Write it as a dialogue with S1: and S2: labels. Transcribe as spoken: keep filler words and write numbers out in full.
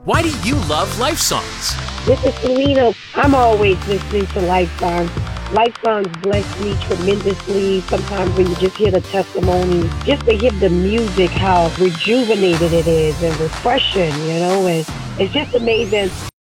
S1: Why do you love Life Songs?
S2: This is Selena. I'm always listening to Life Songs. Life Songs bless me tremendously. Sometimes when you just hear the testimony, just to hear the music, how rejuvenated it is and refreshing, you know, and it's just amazing.